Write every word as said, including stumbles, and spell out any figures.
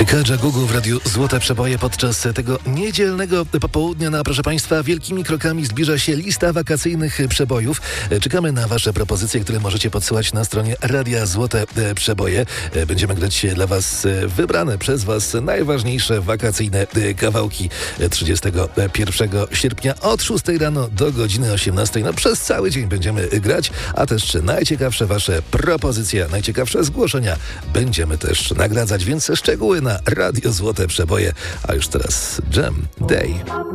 Kadża Gugu w Radiu Złote Przeboje podczas tego niedzielnego popołudnia. No, proszę Państwa, wielkimi krokami zbliża się lista wakacyjnych przebojów. Czekamy na Wasze propozycje, które możecie podsyłać na stronie Radia Złote Przeboje. Będziemy grać dla Was wybrane przez Was najważniejsze wakacyjne kawałki trzydziestego pierwszego sierpnia od szóstej rano do godziny osiemnastej. No, przez cały dzień będziemy grać, a też najciekawsze Wasze propozycje, najciekawsze zgłoszenia będziemy też nagradzać, więc szczegóły na Radio Złote Przeboje. A już teraz Jam Day.